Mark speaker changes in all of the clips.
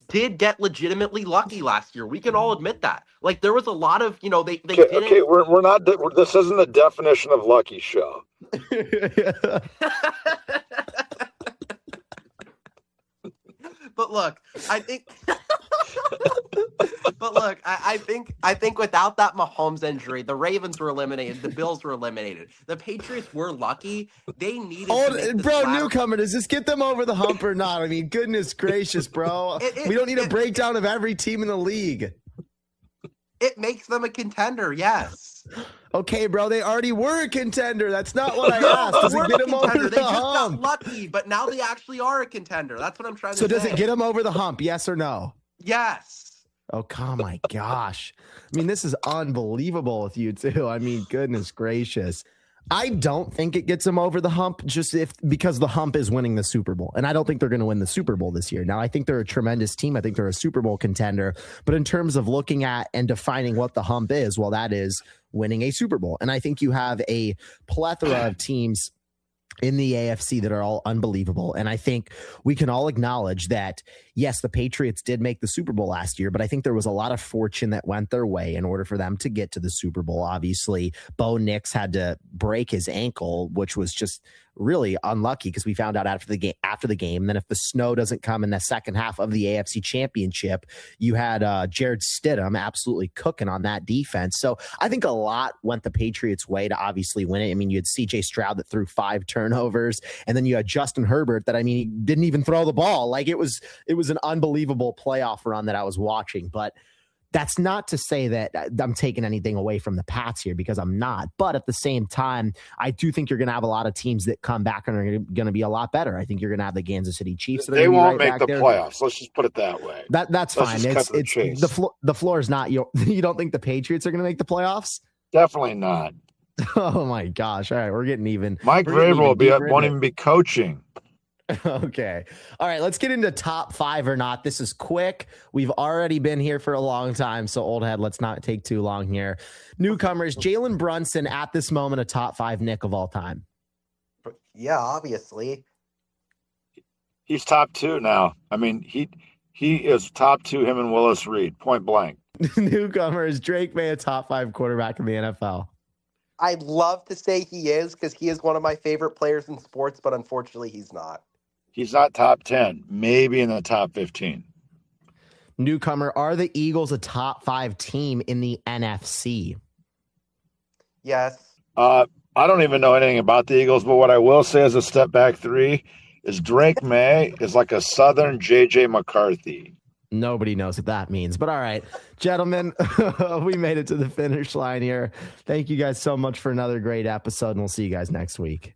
Speaker 1: did get legitimately lucky last year. We can all admit that. Like, there was a lot of, they didn't.
Speaker 2: Okay, we're not. This isn't the definition of lucky show.
Speaker 1: But look, I think. But look, I think without that Mahomes injury, the Ravens were eliminated, the Bills were eliminated, the Patriots were lucky. They needed.
Speaker 3: Newcomer, does this get them over the hump or not? I mean, goodness gracious, bro. We don't need a breakdown of every team in the league.
Speaker 1: It makes them a contender, yes.
Speaker 3: Okay, bro, they already were a contender. That's not what I asked. Does it get them over the hump?
Speaker 1: Got lucky, but now they actually are a contender. That's what I'm trying to say.
Speaker 3: So does it get them over the hump, yes or no?
Speaker 1: Yes.
Speaker 3: Oh, my gosh. I mean, this is unbelievable with you, too. I mean, goodness gracious. I don't think it gets them over the hump because the hump is winning the Super Bowl. And I don't think they're going to win the Super Bowl this year. Now, I think they're a tremendous team. I think they're a Super Bowl contender. But in terms of looking at and defining what the hump is, well, that is winning a Super Bowl. And I think you have a plethora of teams in the AFC that are all unbelievable. And I think we can all acknowledge that, yes, the Patriots did make the Super Bowl last year, but I think there was a lot of fortune that went their way in order for them to get to the Super Bowl. Obviously, Bo Nix had to break his ankle, which was just really unlucky because we found out after the game. And then if the snow doesn't come in the second half of the AFC Championship, you had Jared Stidham absolutely cooking on that defense. So I think a lot went the Patriots' way to obviously win it. I mean, you had CJ Stroud that threw 5 turnovers, and then you had Justin Herbert that, I mean, he didn't even throw the ball. Like, it was an unbelievable playoff run that I was watching. But that's not to say that I'm taking anything away from the Pats here, because I'm not. But at the same time, I do think you're going to have a lot of teams that come back and are going to be a lot better. I think you're going to have the Kansas City Chiefs.
Speaker 2: They won't make the playoffs. Let's just put it that way.
Speaker 3: That's fine. It's the floor is not you don't think the Patriots are going to make the playoffs?
Speaker 2: Definitely not.
Speaker 3: Oh my gosh! All right, we're getting even.
Speaker 2: Mike Vrabel won't even be coaching.
Speaker 3: Okay. All right. Let's get into top 5 or not. This is quick. We've already been here for a long time. So, old head, let's not take too long here. Newcomers, Jalen Brunson at this moment, a top 5 Nick of all time.
Speaker 1: Yeah, obviously.
Speaker 2: He's top 2 now. I mean, he is top 2, him and Willis Reed, point blank.
Speaker 3: Newcomers, Drake May, a top 5 quarterback in the NFL.
Speaker 1: I'd love to say he is, because he is one of my favorite players in sports, but unfortunately he's not.
Speaker 2: He's not top 10, maybe in the top 15.
Speaker 3: Newcomer, are the Eagles a top 5 team in the NFC?
Speaker 1: Yes.
Speaker 2: I don't even know anything about the Eagles, but what I will say as a step back 3 is Drake May is like a Southern J.J. McCarthy.
Speaker 3: Nobody knows what that means. But all right, gentlemen, we made it to the finish line here. Thank you guys so much for another great episode, and we'll see you guys next week.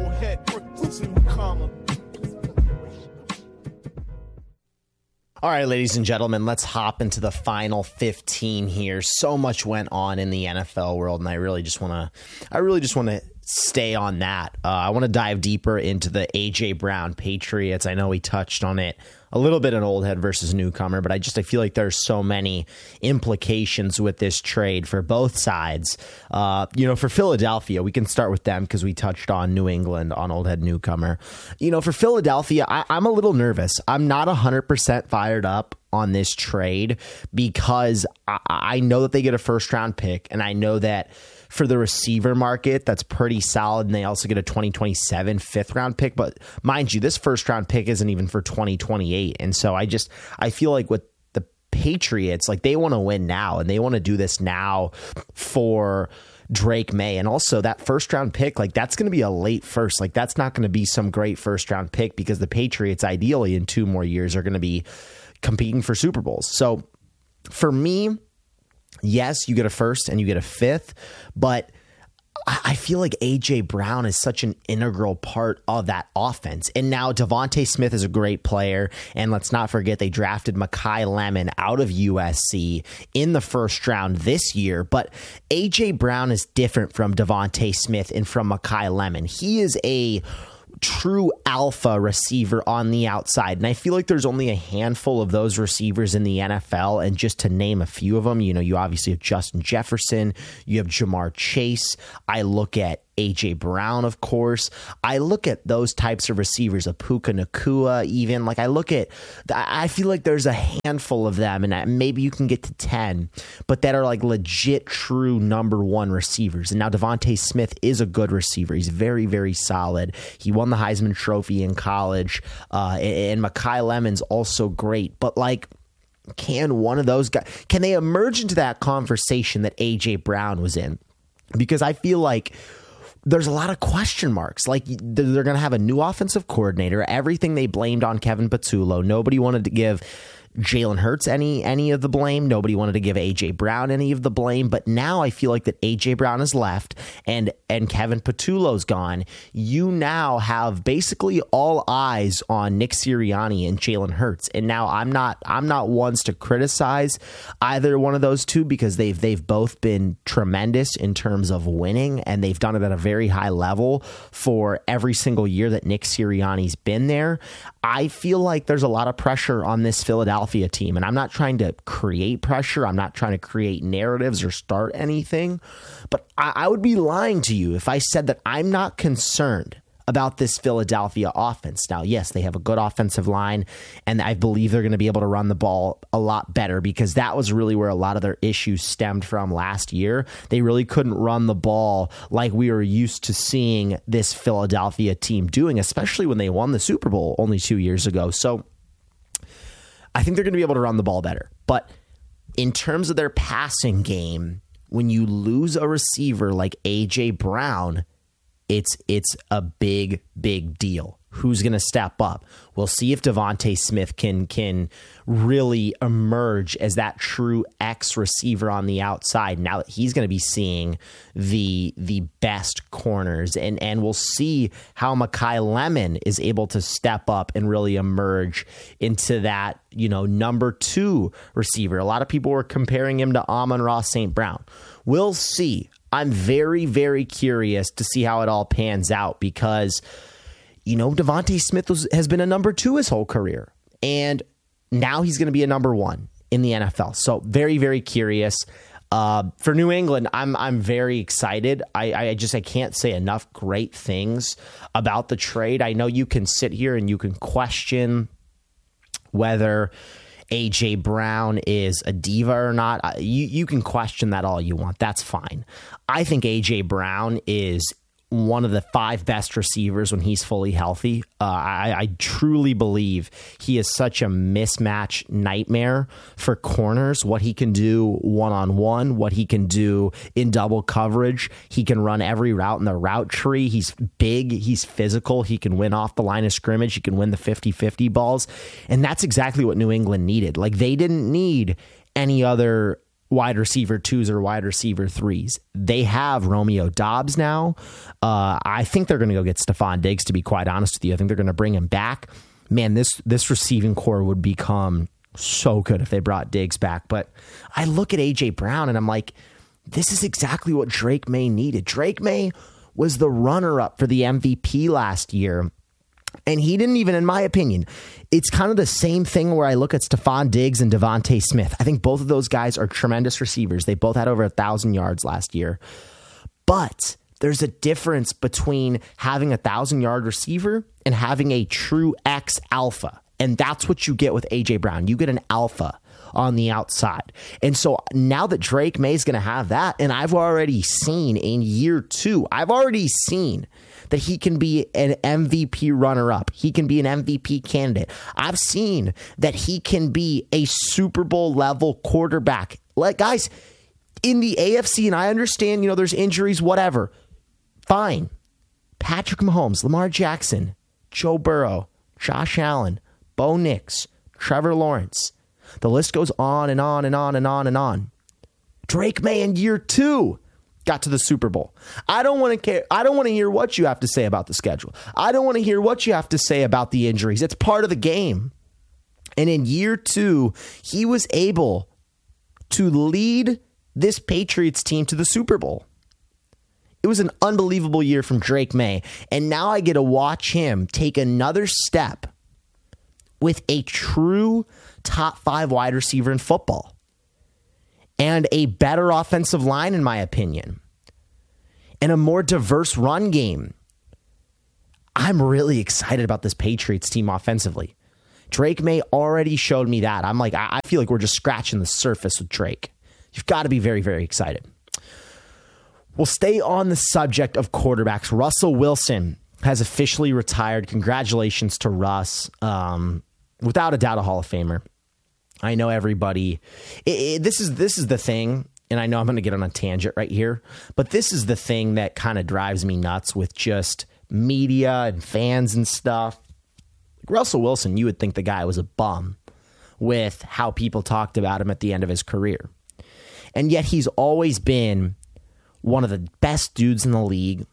Speaker 3: All right, ladies and gentlemen, let's hop into the final 15 here. So much went on in the NFL world, and I really just want to stay on that. I want to dive deeper into the A.J. Brown Patriots. I know we touched on it a little bit in Old Head versus Newcomer, but I feel like there's so many implications with this trade for both sides. For Philadelphia, we can start with them because we touched on New England on Old Head Newcomer. For Philadelphia, I'm a little nervous. I'm not 100% fired up on this trade because I know that they get a first round pick, and I know that for the receiver market, that's pretty solid. And they also get a 2027 5th round pick. But mind you, this first round pick isn't even for 2028. And so I feel like with the Patriots, like, they want to win now, and they want to do this now for Drake May. And also that first round pick, like, that's going to be a late first. Like, that's not going to be some great first round pick, because the Patriots ideally in 2 more years are going to be competing for Super Bowls. So for me, yes, you get a first and you get a 5th, but I feel like A.J. Brown is such an integral part of that offense. And now Devontae Smith is a great player. And let's not forget, they drafted Makai Lemon out of USC in the first round this year. But A.J. Brown is different from Devontae Smith and from Makai Lemon. He is a true alpha receiver on the outside. And I feel like there's only a handful of those receivers in the NFL. And just to name a few of them, you obviously have Justin Jefferson, you have Jamar Chase. I look at A.J. Brown, of course. I look at those types of receivers, a Puka Nacua even. Like I feel like there's a handful of them, and maybe you can get to 10, but that are like legit, true number one receivers. And now DeVonta Smith is a good receiver. He's very, very solid. He won the Heisman Trophy in college, and Mekhi Lemon's also great. But like, can one of those guys, can they emerge into that conversation that A.J. Brown was in? Because I feel like there's a lot of question marks. Like, they're going to have a new offensive coordinator. Everything they blamed on Kevin Patullo. Nobody wanted to give Jalen Hurts any of the blame. Nobody wanted to give A.J. Brown any of the blame. But now I feel like that A.J. Brown is left and Kevin Patullo's gone. You now have basically all eyes on Nick Sirianni and Jalen Hurts. And now I'm not ones to criticize either one of those two, because they've both been tremendous in terms of winning, and they've done it at a very high level for every single year that Nick Sirianni's been there. I feel like there's a lot of pressure on this Philadelphia team, and I'm not trying to create pressure. I'm not trying to create narratives or start anything, but I would be lying to you if I said that I'm not concerned about this Philadelphia offense. Now, yes, they have a good offensive line, and I believe they're going to be able to run the ball a lot better, because that was really where a lot of their issues stemmed from last year. They really couldn't run the ball like we were used to seeing this Philadelphia team doing, especially when they won the Super Bowl only 2 years ago. So I think they're going to be able to run the ball better. But in terms of their passing game, when you lose a receiver like A.J. Brown, it's a big deal. Who's going to step up? We'll see if DeVonta Smith can really emerge as that true X receiver on the outside now that he's going to be seeing the best corners. And we'll see how Mekhi Lemon is able to step up and really emerge into that, number 2 receiver. A lot of people were comparing him to Amon-Ra St. Brown. We'll see. I'm very, very curious to see how it all pans out, because DeVonta Smith has been a number 2 his whole career, and now he's going to be a number 1 in the NFL. So very, very curious. For New England, I'm very excited. I can't say enough great things about the trade. I know you can sit here and you can question whether A.J. Brown is a diva or not. You can question that all you want. That's fine. I think A.J. Brown is one of the 5 best receivers when he's fully healthy. I truly believe he is such a mismatch nightmare for corners. What he can do one-on-one, what he can do in double coverage. He can run every route in the route tree. He's big. He's physical. He can win off the line of scrimmage. He can win the 50-50 balls. And that's exactly what New England needed. Like, they didn't need any other wide receiver 2s or wide receiver 3s. They have Romeo Doubs now. I think they're going to go get Stephon Diggs, to be quite honest with you. I think they're going to bring him back. Man, this receiving core would become so good if they brought Diggs back. But I look at A.J. Brown and I'm like, this is exactly what Drake May needed. Drake May was the runner-up for the MVP last year, and he didn't even, in my opinion, it's kind of the same thing where I look at Stephon Diggs and DeVonta Smith. I think both of those guys are tremendous receivers. They both had over 1,000 yards last year. But there's a difference between having a 1,000-yard receiver and having a true X alpha. And that's what you get with A.J. Brown. You get an alpha on the outside. And so now that Drake May is going to have that, and I've already seen in year 2, I've already seen that he can be an MVP runner-up. He can be an MVP candidate. I've seen that he can be a Super Bowl level quarterback. Like, guys, in the AFC, and I understand, there's injuries, whatever. Fine. Patrick Mahomes, Lamar Jackson, Joe Burrow, Josh Allen, Bo Nix, Trevor Lawrence. The list goes on and on and on and on and on. Drake May in year 2 got to the Super Bowl. I don't want to care. I don't want to hear what you have to say about the schedule. I don't want to hear what you have to say about the injuries. It's part of the game. And in year 2, he was able to lead this Patriots team to the Super Bowl. It was an unbelievable year from Drake May. And now I get to watch him take another step with a true top 5 wide receiver in football and a better offensive line, in my opinion. and a more diverse run game. I'm really excited about this Patriots team offensively. Drake May already showed me that. I'm like, I feel like we're just scratching the surface with Drake. You've got to be very, very excited. We'll stay on the subject of quarterbacks. Russell Wilson has officially retired. Congratulations to Russ. Without a doubt, a Hall of Famer. I know everybody. This is the thing, and I know I'm going to get on a tangent right here, but this is the thing that kind of drives me nuts with just media and fans and stuff. Russell Wilson, you would think the guy was a bum with how people talked about him at the end of his career. And yet he's always been one of the best dudes in the league,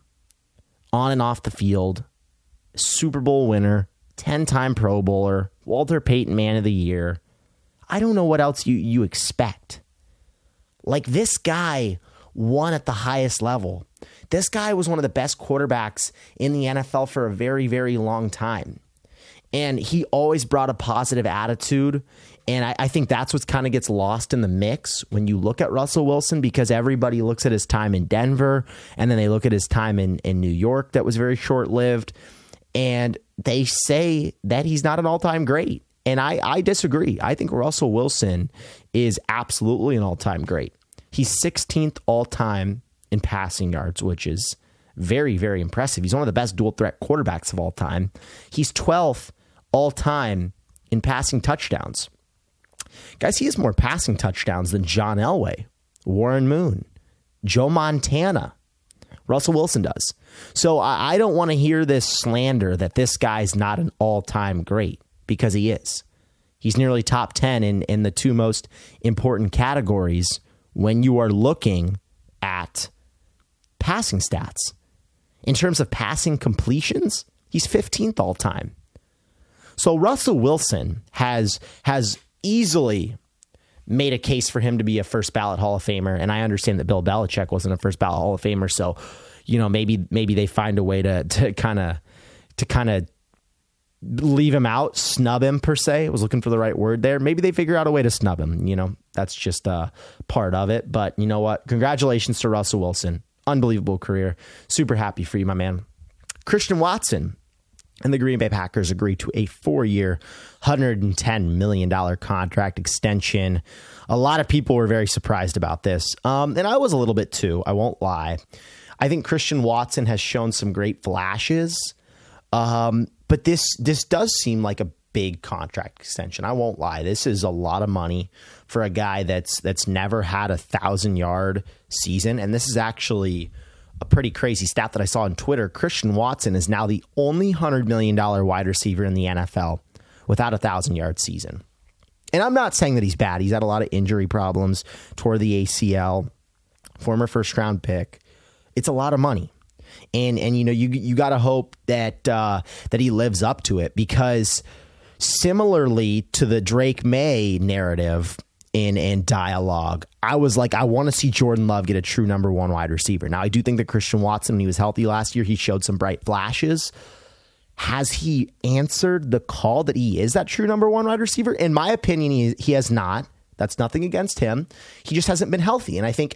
Speaker 3: on and off the field, Super Bowl winner, 10-time Pro Bowler, Walter Payton Man of the Year. I don't know what else you expect. Like, this guy won at the highest level. This guy was one of the best quarterbacks in the NFL for a very, very long time. And he always brought a positive attitude. And I think that's what kind of gets lost in the mix when you look at Russell Wilson, because everybody looks at his time in Denver and then they look at his time in New York that was very short-lived. And they say that he's not an all-time great. And I disagree. I think Russell Wilson is absolutely an all-time great. He's 16th all-time in passing yards, which is very, very impressive. He's one of the best dual-threat quarterbacks of all time. He's 12th all-time in passing touchdowns. Guys, he has more passing touchdowns than John Elway, Warren Moon, Joe Montana. Russell Wilson does. So I don't want to hear this slander that this guy's not an all-time great, because he is. He's nearly top 10 in the two most important categories when you are looking at passing stats. In terms of passing completions, he's 15th all-time. So Russell Wilson has easily made a case for him to be a first ballot Hall of Famer. And I understand that Bill Belichick wasn't a first ballot Hall of Famer. So, maybe they find a way to kind of leave him out, snub him per se. I was looking for the right word there. Maybe they figure out a way to snub him. That's just a part of it. But you know what? Congratulations to Russell Wilson. Unbelievable career. Super happy for you, my man. Christian Watson and the Green Bay Packers agreed to a 4-year, $110 million contract extension. A lot of people were very surprised about this. And I was a little bit too, I won't lie. I think Christian Watson has shown some great flashes. But this does seem like a big contract extension. I won't lie. This is a lot of money for a guy that's never had a 1,000-yard season. And this is actually a pretty crazy stat that I saw on Twitter. Christian Watson is now the only $100 million wide receiver in the NFL without a 1,000-yard season. And I'm not saying that he's bad. He's had a lot of injury problems, tore the ACL, former first-round pick. It's a lot of money. And you got to hope that he lives up to it, because similarly to the Drake May narrative in dialogue, I was like, I want to see Jordan Love get a true number one wide receiver. Now, I do think that Christian Watson, when he was healthy last year, he showed some bright flashes. Has he answered the call that he is that true number one wide receiver? In my opinion, he has not. That's nothing against him. He just hasn't been healthy. And I think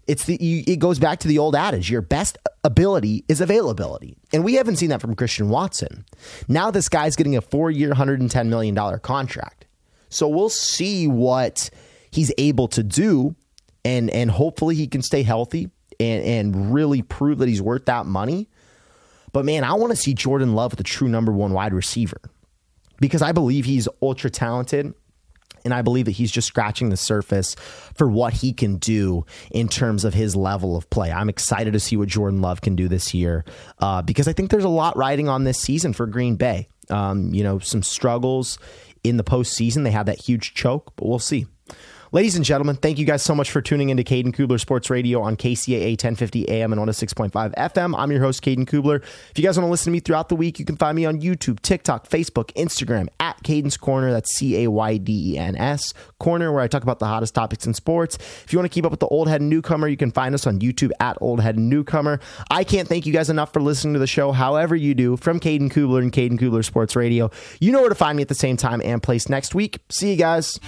Speaker 3: it goes back to the old adage, your best ability is availability. And we haven't seen that from Christian Watson. Now this guy's getting a 4-year, $110 million contract. So we'll see what he's able to do, and hopefully he can stay healthy and really prove that he's worth that money. But man, I want to see Jordan Love with a true number one wide receiver, because I believe he's ultra talented. And I believe that he's just scratching the surface for what he can do in terms of his level of play. I'm excited to see what Jordan Love can do this year, because I think there's a lot riding on this season for Green Bay. Some struggles in the postseason. They had that huge choke, but we'll see. Ladies and gentlemen, thank you guys so much for tuning into Caden Kubler Sports Radio on KCAA 1050 AM and 106.5 FM. I'm your host, Caden Kubler. If you guys want to listen to me throughout the week, you can find me on YouTube, TikTok, Facebook, Instagram, at Caden's Corner. That's CAYDENS Corner, where I talk about the hottest topics in sports. If you want to keep up with the Old Head Newcomer, you can find us on YouTube at Old Head Newcomer. I can't thank you guys enough for listening to the show. However you do, from Caden Kubler and Caden Kubler Sports Radio, you know where to find me at the same time and place next week. See you guys.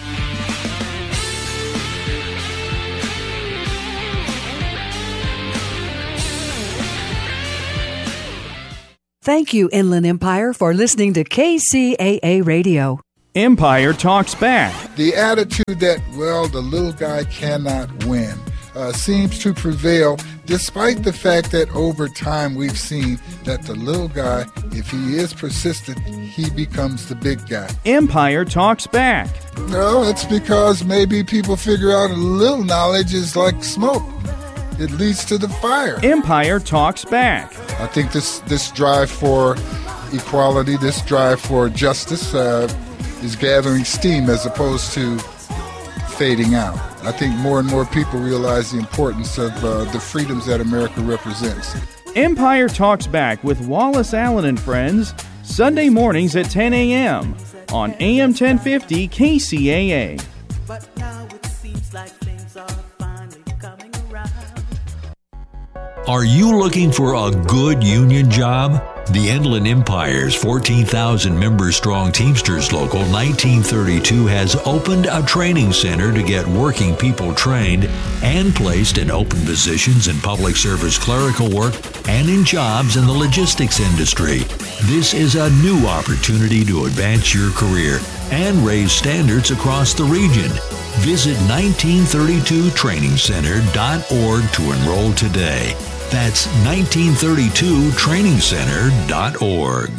Speaker 4: Thank you, Inland Empire, for listening to KCAA Radio.
Speaker 5: Empire Talks Back.
Speaker 6: The attitude that, well, the little guy cannot win seems to prevail, despite the fact that over time we've seen that the little guy, if he is persistent, he becomes the big guy.
Speaker 5: Empire Talks Back.
Speaker 6: No, it's because maybe people figure out a little knowledge is like smoke. It leads to the fire.
Speaker 5: Empire Talks Back.
Speaker 6: I think this drive for equality, this drive for justice is gathering steam as opposed to fading out. I think more and more people realize the importance of the freedoms that America represents.
Speaker 5: Empire Talks Back with Wallace Allen and Friends, Sunday mornings at 10 a.m. on AM 1050 KCAA.
Speaker 7: But now it seems like things are finally coming around.
Speaker 8: Are you looking for a good union job? The Inland Empire's 14,000-member-strong Teamsters Local 1932 has opened a training center to get working people trained and placed in open positions in public service clerical work and in jobs in the logistics industry. This is a new opportunity to advance your career and raise standards across the region. Visit 1932trainingcenter.org to enroll today. That's 1932trainingcenter.org.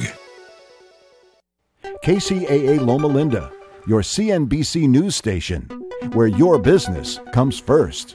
Speaker 9: KCAA Loma Linda, your CNBC news station, where your business comes first.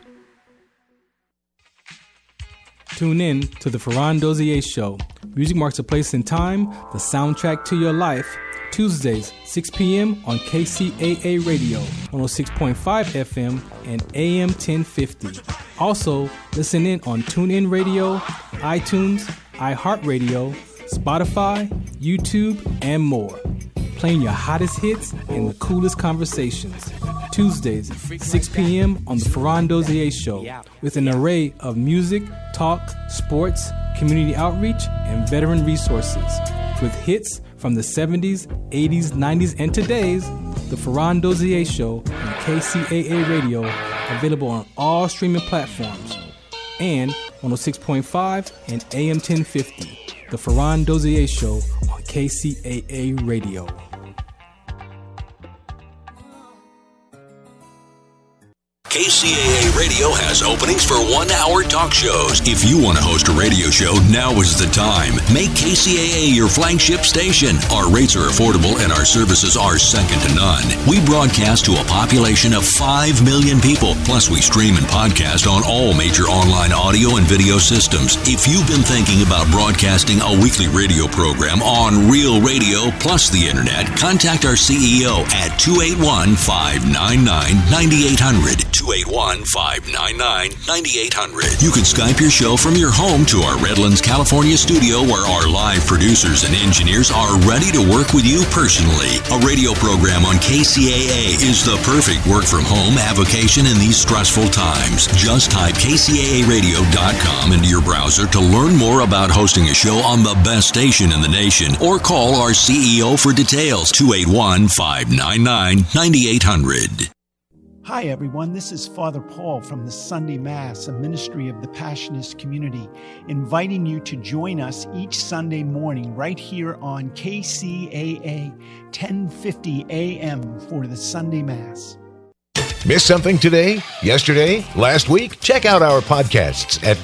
Speaker 10: Tune in to the Ferran Dozier Show. Music marks a place and time, the soundtrack to your life. Tuesdays, 6 p.m. on KCAA Radio, 106.5 FM and AM 1050. Also, listen in on TuneIn Radio, iTunes, iHeartRadio, Spotify, YouTube, and more. Playing your hottest hits and the coolest conversations. Tuesdays, 6 p.m. on the Ferran Dozier Show, with an array of music, talk, sports, community outreach, and veteran resources. With hits from the 70s, 80s, 90s, and today's, the Ferran Dozier Show on KCAA Radio, available on all streaming platforms, and 106.5 and AM 1050, the Ferran Dozier Show on KCAA Radio.
Speaker 8: KCAA Radio has openings for 1-hour talk shows. If you want to host a radio show, now is the time. Make KCAA your flagship station. Our rates are affordable and our services are second to none. We broadcast to a population of 5 million people. Plus, we stream and podcast on all major online audio and video systems. If you've been thinking about broadcasting a weekly radio program on Real Radio plus the Internet, contact our CEO at 281-599-9800. 281-599-9800. You can Skype your show from your home to our Redlands, California studio, where our live producers and engineers are ready to work with you personally. A radio program on KCAA is the perfect work-from-home avocation in these stressful times. Just type KCAAradio.com into your browser to learn more about hosting a show on the best station in the nation, or call our CEO for details, 281-599-9800.
Speaker 11: Hi, everyone. This is Father Paul from the Sunday Mass, a ministry of the Passionist community, inviting you to join us each Sunday morning right here on KCAA 1050 AM for the Sunday Mass.
Speaker 12: Miss something today, yesterday, last week? Check out our podcasts at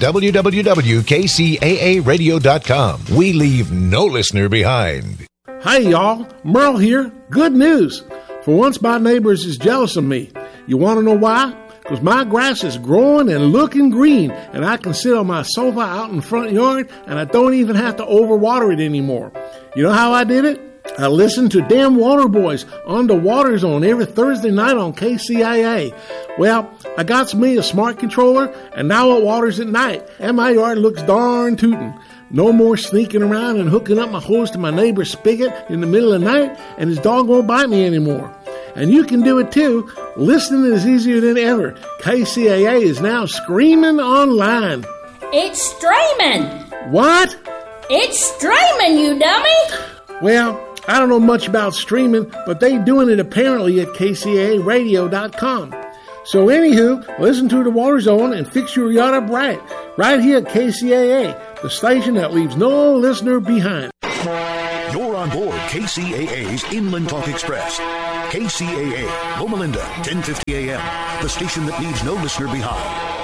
Speaker 12: www.kcaaradio.com. We leave no listener behind.
Speaker 13: Hi, y'all. Merle here. Good news. For once, my neighbors is jealous of me. You want to know why? Because my grass is growing and looking green, and I can sit on my sofa out in the front yard, and I don't even have to overwater it anymore. You know how I did it? I listened to Damn Water Boys on the Water Zone every Thursday night on KCAA. Well, I got me a smart controller, and now it waters at night, and my yard looks darn tootin'. No more sneaking around and hooking up my hose to my neighbor's spigot in the middle of the night, and his dog won't bite me anymore. And you can do it too. Listening is easier than ever. KCAA is now streaming online.
Speaker 14: It's streaming.
Speaker 13: What?
Speaker 14: It's streaming, you dummy.
Speaker 13: Well, I don't know much about streaming, but they doing it apparently at KCAAradio.com. So anywho, listen to the Water Zone and fix your yard up right here at KCAA, the station that leaves no listener behind.
Speaker 15: You're on board KCAA's Inland Talk Express. KCAA, Loma Linda, 1050 AM, the station that leaves no listener behind.